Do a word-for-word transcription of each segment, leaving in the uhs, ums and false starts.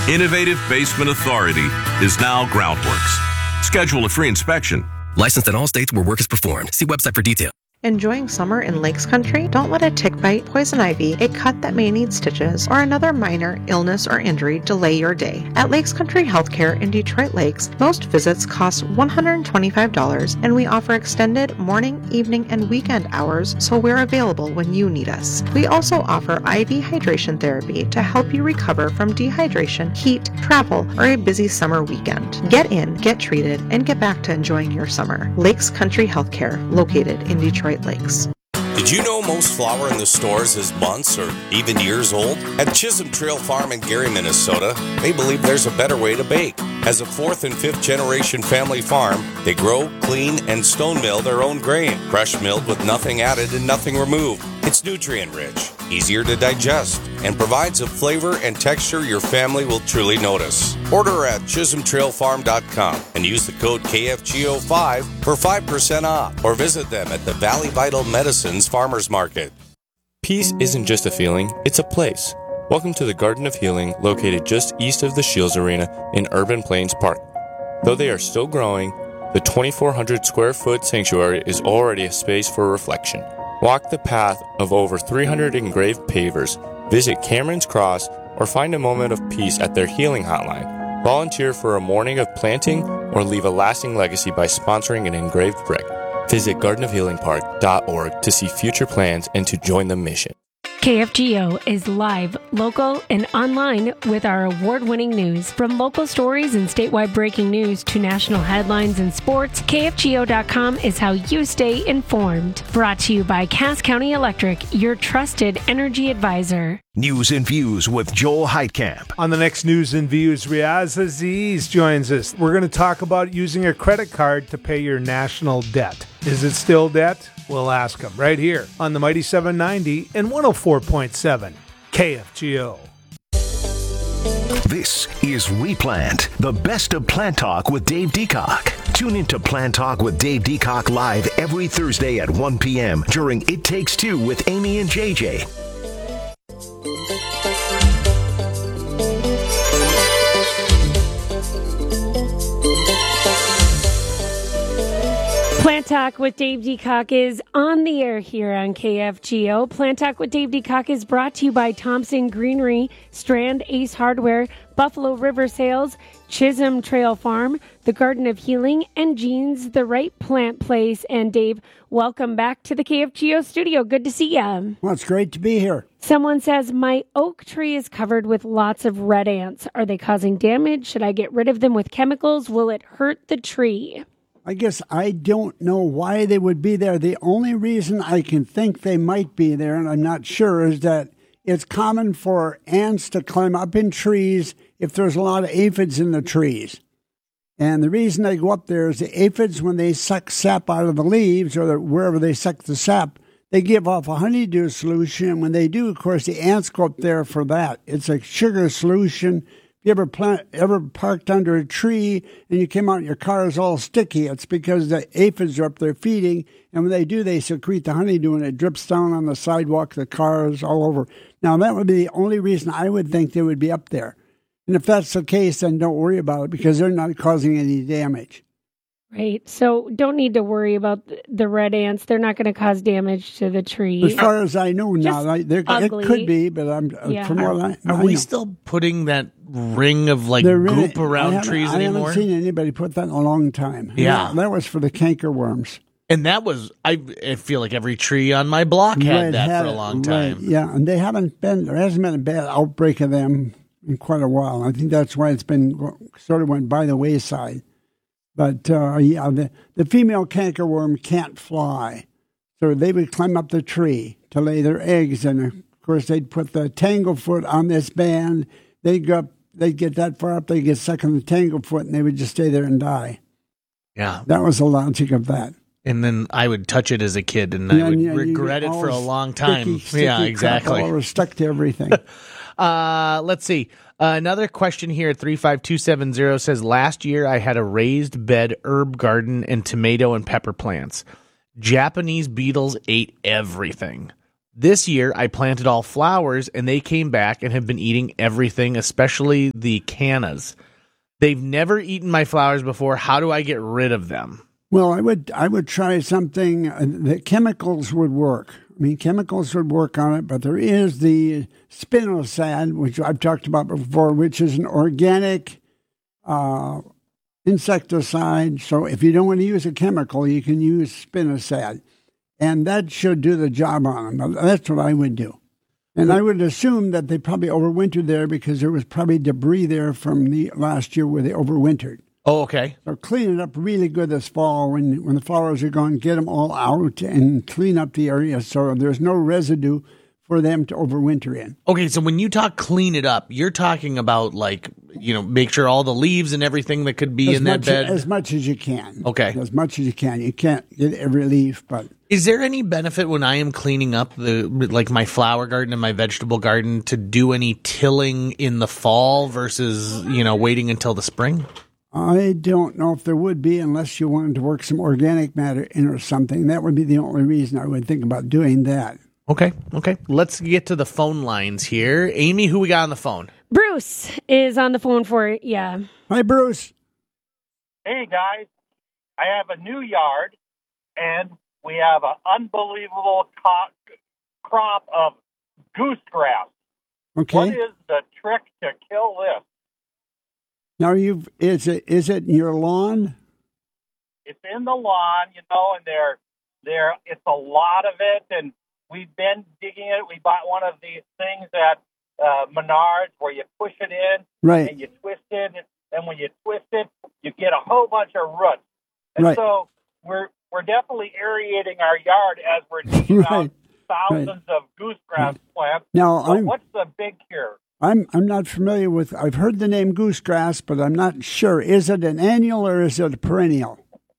Innovative Basement Authority is now Groundworks. Schedule a free inspection. Licensed in all states where work is performed. See website for details. Enjoying summer in Lakes Country? Don't let a tick bite, poison ivy, a cut that may need stitches, or another minor illness or injury delay your day. At Lakes Country Healthcare in Detroit Lakes, most visits cost one hundred twenty-five dollars, and we offer extended morning, evening, and weekend hours, so we're available when you need us. We also offer I V hydration therapy to help you recover from dehydration, heat, travel, or a busy summer weekend. Get in, get treated, and get back to enjoying your summer. Lakes Country Healthcare, located in Detroit Lakes. Did you know most flour in the stores is months or even years old? At Chisholm Trail Farm in Gary, Minnesota, they believe there's a better way to bake. As a fourth and fifth generation family farm, they grow, clean, and stone mill their own grain, fresh milled with nothing added and nothing removed. It's nutrient rich, easier to digest, and provides a flavor and texture your family will truly notice. Order at chisholm trail farm dot com and use the code K F G O five for five percent off, or visit them at the Valley Vital Medicines Farmers Market. Peace isn't just a feeling, it's a place. Welcome to the Garden of Healing, located just east of the Shields Arena in Urban Plains Park. Though they are still growing, the twenty-four hundred square foot sanctuary is already a space for reflection. Walk the path of over three hundred engraved pavers, visit Cameron's Cross, or find a moment of peace at their healing hotline. Volunteer for a morning of planting or leave a lasting legacy by sponsoring an engraved brick. Visit garden of healing park dot org to see future plans and to join the mission. K F G O is live, local, and online with our award-winning news. From local stories and statewide breaking news to national headlines and sports, K F G O dot com is how you stay informed. Brought to you by Cass County Electric, your trusted energy advisor. News and Views with Joel Heitkamp. On the next News and Views, Riaz Aziz joins us. We're going to talk about using a credit card to pay your national debt. Is it still debt? We'll ask him right here on the Mighty seven ninety and one oh four point seven K F G O. This is Replant, the best of Plant Talk with Dave Deacock. Tune into Plant Talk with Dave Deacock live every Thursday at one p.m. during It Takes Two with Amy and J J. Plant Talk with Dave Deacock is on the air here on K F G O. Plant Talk with Dave Deacock is brought to you by Thompson Greenery, Strand Ace Hardware, Buffalo River Sales, Chisholm Trail Farm, The Garden of Healing, and Jeans The Right Plant Place. And Dave, welcome back to the K F G O studio. Good to see you. Well, it's great to be here. Someone says, my oak tree is covered with lots of red ants. Are they causing damage? Should I get rid of them with chemicals? Will it hurt the tree? I guess I don't know why they would be there. The only reason I can think they might be there, and I'm not sure, is that it's common for ants to climb up in trees if there's a lot of aphids in the trees. And the reason they go up there is the aphids, when they suck sap out of the leaves or wherever they suck the sap, they give off a honeydew solution. And when they do, of course, the ants go up there for that. It's a sugar solution. If you ever plant, ever parked under a tree and you came out and your car is all sticky, it's because the aphids are up there feeding, and when they do, they secrete the honeydew and it drips down on the sidewalk, the cars, all over. Now, that would be the only reason I would think they would be up there. And if that's the case, then don't worry about it because they're not causing any damage. Right. So don't need to worry about the red ants. They're not going to cause damage to the tree. As far as I know now, I, it could be, but I'm yeah. from what I, Are I we know. still putting that ring of like They're really- goop around I haven't- trees I anymore? haven't seen anybody put that in a long time. Yeah. that was for the cankerworms. And that was, I, I feel like every tree on my block had Right, that had for a it, long right, time. Yeah, and they haven't been, there hasn't been a bad outbreak of them in quite a while. I think that's why it's been sort of went by the wayside. But uh, yeah, the, the female cankerworm can't fly. So they would climb up the tree to lay their eggs. And of course, they'd put the tanglefoot on this band. They'd go up, they'd get that far up, they'd get stuck on the tanglefoot, and they would just stay there and die. Yeah. That was the logic of that. And then I would touch it as a kid, and Yeah, I would yeah, you regret get it for a all long time. sticky, sticky yeah, crap exactly. all over, stuck to everything. Uh, let's see. Uh, another question here at three five two seven zero says, last year I had a raised bed herb garden and tomato and pepper plants. Japanese beetles ate everything. This year, I planted all flowers, and they came back and have been eating everything, especially the cannas. They've never eaten my flowers before. How do I get rid of them? Well, I would I would try something. Uh, the chemicals would work. I mean, chemicals would work on it, but there is the spinosad, which I've talked about before, which is an organic uh, insecticide. So if you don't want to use a chemical, you can use spinosad, and that should do the job on them. That's what I would do. And I would assume that they probably overwintered there because there was probably debris there from the last year where they overwintered. Oh, okay. So clean it up really good this fall when when the flowers are gone. Get them all out and clean up the area so there's no residue for them to overwinter in. Okay, so when you talk clean it up, you're talking about like, you know, make sure all the leaves and everything that could be as in that much, bed. As much as you can. Okay. As much as you can. You can't get every leaf, but... Is there any benefit when I am cleaning up the like my flower garden and my vegetable garden to do any tilling in the fall versus, you know, waiting until the spring? I don't know if there would be unless you wanted to work some organic matter in or something. That would be the only reason I would think about doing that. Okay, okay. Let's get to the phone lines here. Amy, who we got on the phone? Bruce is on the phone for yeah. Hi, Bruce. Hey, guys. I have a new yard, and we have an unbelievable co- crop of goosegrass. Okay. What is the trick to kill this? Now, you've is it is it in your lawn? It's in the lawn, you know, and there, there. It's a lot of it, and we've been digging it. We bought one of these things at uh, Menards where you push it in, right, and you twist it, and when you twist it, you get a whole bunch of roots. And right. so we're we're definitely aerating our yard as we're digging right. out thousands right. of goosegrass plants. Now, so I'm, what's the big cure? I'm I'm not familiar with. I've heard the name goosegrass, but I'm not sure. Is it an annual or is it a perennial?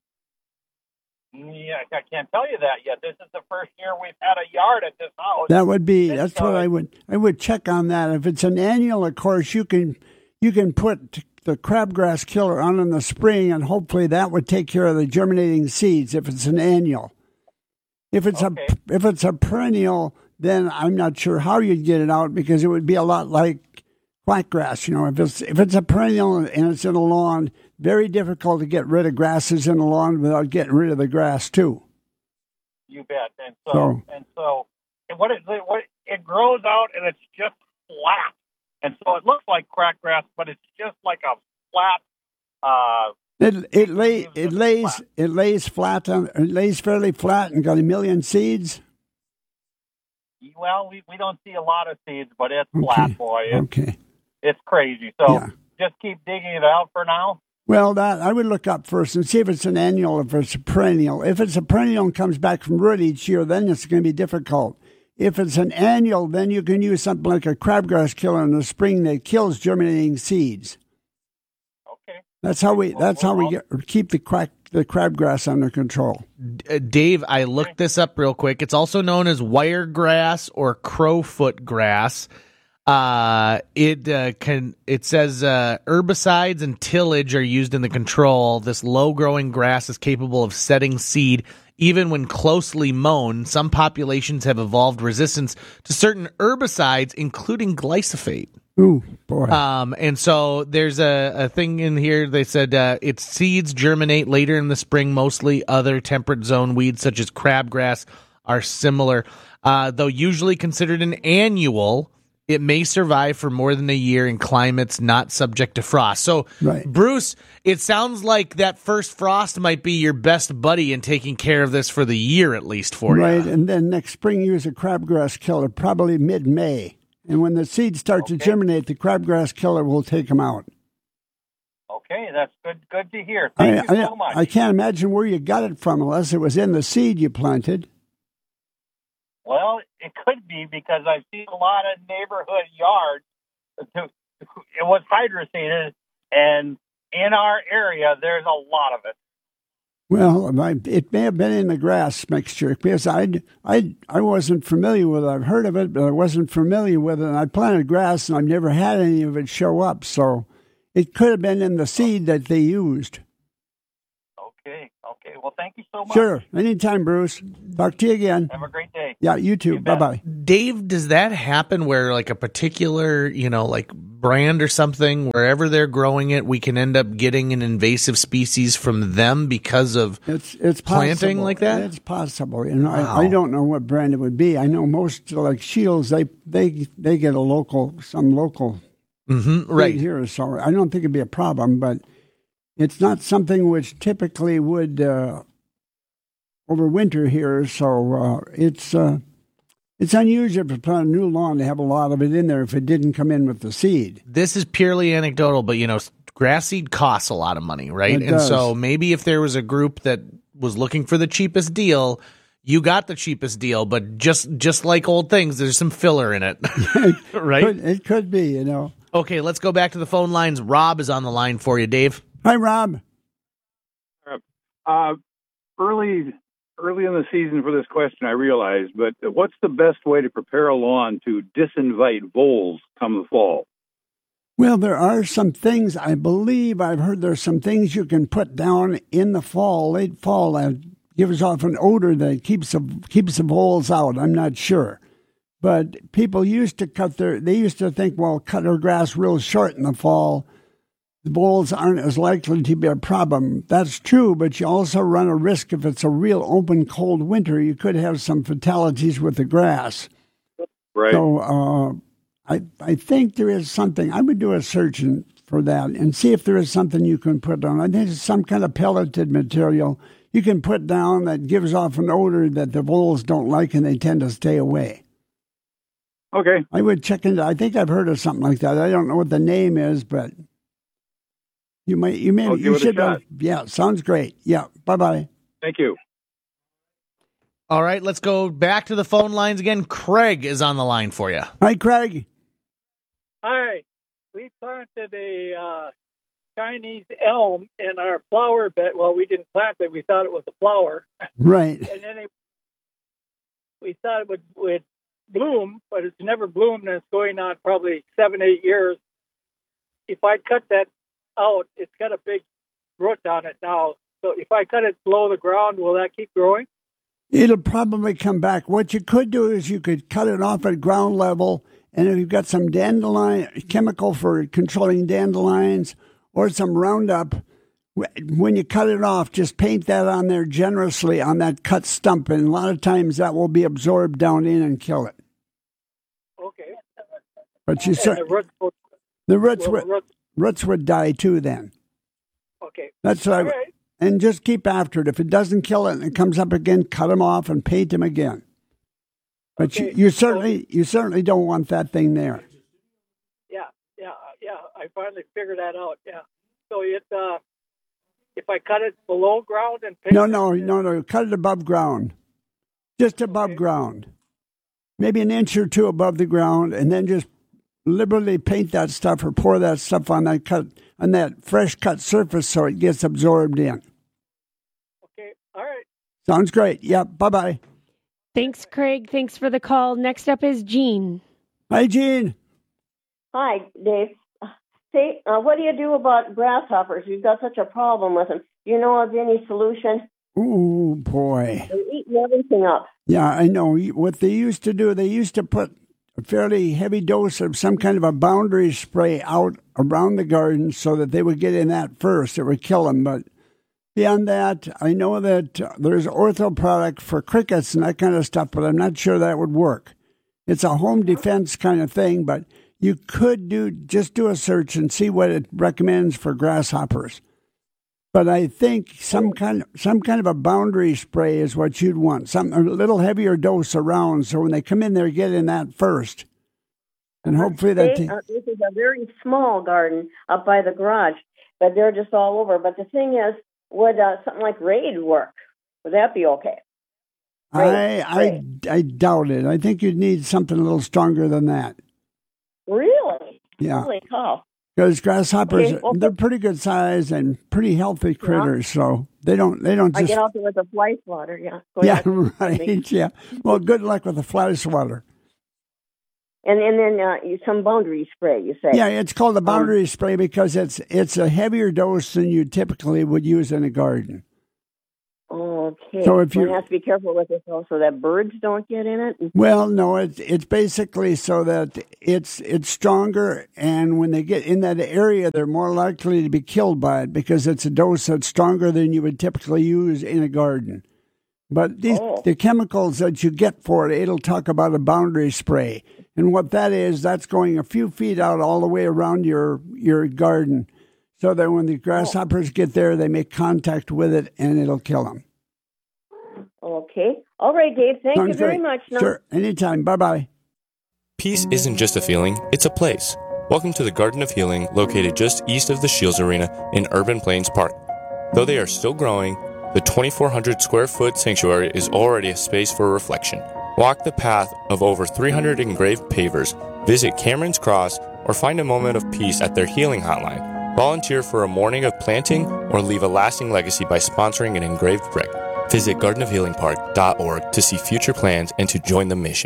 Yeah, I can't tell you that yet. This is the first year we've had a yard at this house. That would be. And That's so what I would. I would check on that. If it's an annual, of course, you can you can put the crabgrass killer on in the spring, and hopefully that would take care of the germinating seeds. If it's an annual, if it's okay. a if it's a perennial, then I'm not sure how you'd get it out because it would be a lot like quackgrass. You know, if it's if it's a perennial and it's in a lawn, very difficult to get rid of grasses in the lawn without getting rid of the grass too. You bet. And so, so and so, and what is it? What it grows out and it's just flat, and so it looks like crackgrass, but it's just like a flat. Uh, it it lay it lays flat. it lays flat on it lays fairly flat and got a million seeds. Well, we, we don't see a lot of seeds, but it's okay. flat, boy. It's, okay. It's crazy. So yeah. just keep digging it out for now. Well, that I would look up first and see if it's an annual, if it's a perennial. If it's a perennial and comes back from root each year, then it's going to be difficult. If it's an annual, then you can use something like a crabgrass killer in the spring that kills germinating seeds. Okay. That's how we. That's how we get, keep the crack the crabgrass under control. Uh, Dave, I looked this up real quick. It's also known as wiregrass or crowfoot grass. Uh, it uh, can. It says uh, herbicides and tillage are used in the control. This low-growing grass is capable of setting seed even when closely mown. Some populations have evolved resistance to certain herbicides, including glyphosate. Ooh, boy. Um, and so there's a, a thing in here. They said uh, its seeds germinate later in the spring. Mostly other temperate zone weeds, such as crabgrass, are similar. Uh, though usually considered an annual, it may survive for more than a year in climates not subject to frost. So, right. Bruce, it sounds like that first frost might be your best buddy in taking care of this for the year, at least for right. you. Right, and then next spring use a crabgrass killer, probably mid-May. And when the seeds start okay. to germinate, the crabgrass killer will take them out. Okay, that's good. Good to hear. Thank I, you I, so much. I can't imagine where you got it from, unless it was in the seed you planted. Well, it could be because I've seen a lot of neighborhood yards. To, it was hydroseeded, and in our area, there's a lot of it. Well, it may have been in the grass mixture because I, I, I wasn't familiar with it. I've heard of it, but I wasn't familiar with it. And I planted grass, and I've never had any of it show up. So it could have been in the seed that they used. Okay, okay. Okay. Well, thank you so much. Sure. Anytime, Bruce. Talk to you again. Have a great day. Yeah, you too. You bet. Bye-bye. Dave, does that happen where like a particular, you know, like brand or something, wherever they're growing it, we can end up getting an invasive species from them because of it's it's planting possible. like that? It's possible. You know, Wow. I, I don't know what brand it would be. I know most like Shields, they they they get a local some local Mm-hmm, right feed here, so I don't think it'd be a problem. But it's not something which typically would uh, overwinter here, so uh, it's uh, it's unusual to plant a new lawn to have a lot of it in there if it didn't come in with the seed. This is purely anecdotal, but you know, grass seed costs a lot of money, right? It and does. so maybe if there was a group that was looking for the cheapest deal, you got the cheapest deal, but just just like old things, there's some filler in it, right? Could, it could be, you know. Okay, let's go back to the phone lines. Rob is on the line for you, Dave. Hi, Rob. Uh, early, early in the season for this question, I realized, but what's the best way to prepare a lawn to disinvite voles come the fall? Well, there are some things, I believe I've heard there's some things you can put down in the fall, late fall, that gives off an odor that keeps the, keeps the voles out. I'm not sure. But people used to cut their, they used to think, well, cut our grass real short in the fall. The voles aren't as likely to be a problem. That's true, but you also run a risk if it's a real open, cold winter. You could have some fatalities with the grass. Right. So uh, I I think there is something. I would do a search in, for that and see if there is something you can put on. I think it's some kind of pelleted material you can put down that gives off an odor that the voles don't like and they tend to stay away. Okay. I would check into. I think I've heard of something like that. I don't know what the name is, but you might. You may. I'll you give it a should. shot. Yeah, sounds great. Yeah. Bye bye. Thank you. All right, let's go back to the phone lines again. Craig is on the line for you. Hi, Craig. Hi. We planted a uh, Chinese elm in our flower bed. Well, we didn't plant it. We thought it was a flower. Right. And then it, we thought it would, would bloom, but it's never bloomed, and it's going on probably seven, eight years. If I cut that out, it's got a big root on it now. So if I cut it below the ground, will that keep growing? It'll probably come back. What you could do is you could cut it off at ground level, and if you've got some dandelion chemical for controlling dandelions or some Roundup, when you cut it off, just paint that on there generously on that cut stump, and a lot of times that will be absorbed down in and kill it. Okay. But you And cer- the roots, will- the roots will would the roots- roots would die too. Then okay. that's what I All would. right. And just keep after it. If it doesn't kill it and it comes up again, cut them off and paint them again. But Okay. you, you certainly you certainly don't want that thing there. Yeah, yeah, yeah. I finally figured that out. Yeah. So it, uh, if I cut it below ground and paint No, it, no, no, no. Cut it above ground, just above Okay. ground, maybe an inch or two above the ground, and then just liberally paint that stuff or pour that stuff on that cut on that fresh cut surface so it gets absorbed in. Okay. All right. Sounds great. Yep. Bye bye. Thanks, Craig. Thanks for the call. Next up is Jean. Hi, Gene. Hi, Dave. Say, uh, what do you do about grasshoppers? You've got such a problem with them. Do you know of any solution? Ooh, boy. They're eating everything up. Yeah, I know. What they used to do, they used to put a fairly heavy dose of some kind of a boundary spray out around the garden so that they would get in that first. It would kill them. But beyond that, I know that uh, there's ortho product for crickets and that kind of stuff, but I'm not sure that would work. It's a home defense kind of thing, but you could do just do a search and see what it recommends for grasshoppers. But I think some kind of, some kind of a boundary spray is what you'd want. Some a little heavier dose around, so when they come in there, get in that first, and hopefully that. They, uh, this is a very small garden up by the garage, but they're just all over. But the thing is, would uh, something like Raid work? Would that be okay? I I I doubt it. I think you'd need something a little stronger than that. Really? Yeah. Holy cow! Because grasshoppers, Okay, well, they're pretty good size and pretty healthy critters, so they don't they don't I just get out there with a fly swatter. Yeah. Go yeah ahead. right yeah. Well, good luck with the fly swatter. And and then uh, you, some boundary spray. You say? Yeah, it's called a boundary spray because it's it's a heavier dose than you typically would use in a garden. Okay. So if you you- have to be careful with it also that birds don't get in it. Well, no, it's it's basically so that it's it's stronger, and when they get in that area, they're more likely to be killed by it because it's a dose that's stronger than you would typically use in a garden. But these Oh. the chemicals that you get for it, it'll talk about a boundary spray, and what that is, that's going a few feet out all the way around your your garden, so that when the grasshoppers get there, they make contact with it and it'll kill them. Okay. All right, Dave. Thank Sounds you very great. much. Now- Sure, anytime. Bye bye. Peace isn't just a feeling, it's a place. Welcome to the Garden of Healing, located just east of the Shields Arena in Urban Plains Park. Though they are still growing, the twenty-four hundred square foot sanctuary is already a space for reflection. Walk the path of over three hundred engraved pavers, visit Cameron's Cross, or find a moment of peace at their healing hotline. Volunteer for a morning of planting or leave a lasting legacy by sponsoring an engraved brick. Visit garden of healing park dot org to see future plans and to join the mission.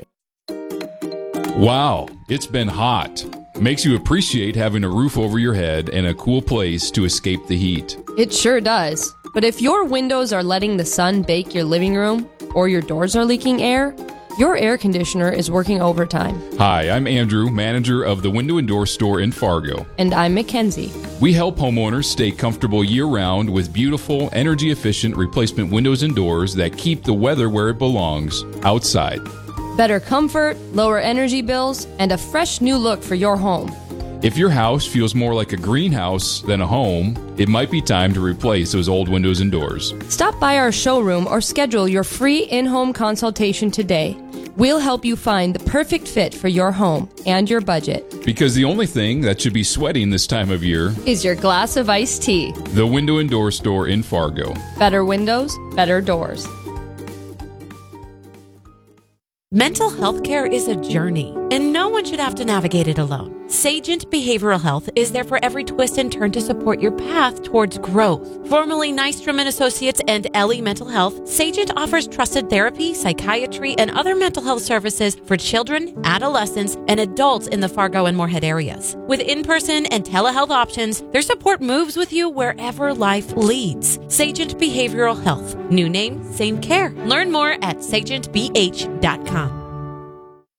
Wow, it's been hot. Makes you appreciate having a roof over your head and a cool place to escape the heat. It sure does. But if your windows are letting the sun bake your living room, or your doors are leaking air, your air conditioner is working overtime. Hi, I'm Andrew, manager of the Window and Door Store in Fargo. And I'm Mackenzie. We help homeowners stay comfortable year-round with beautiful, energy-efficient replacement windows and doors that keep the weather where it belongs, outside. Better comfort, lower energy bills, and a fresh new look for your home. If your house feels more like a greenhouse than a home, it might be time to replace those old windows and doors. Stop by our showroom or schedule your free in-home consultation today. We'll help you find the perfect fit for your home and your budget. Because the only thing that should be sweating this time of year is your glass of iced tea. The Window and Door Store in Fargo. Better windows, better doors. Mental health care is a journey, and no one should have to navigate it alone. Sagent Behavioral Health is there for every twist and turn to support your path towards growth. Formerly Nystrom and Associates and Ellie Mental Health, Sagent offers trusted therapy, psychiatry, and other mental health services for children, adolescents, and adults in the Fargo and Moorhead areas. With in-person and telehealth options, their support moves with you wherever life leads. Sagent Behavioral Health. New name, same care. Learn more at sagent b h dot com.